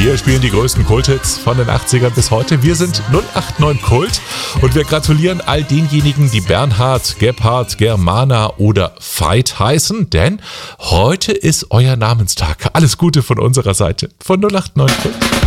Wir spielen die größten Kulthits von den 80ern bis heute. Wir sind 089 Kult und wir gratulieren all denjenigen, die Bernhard, Gebhard, Germana oder Veit heißen, denn heute ist euer Namenstag. Alles Gute von unserer Seite von 089 Kult.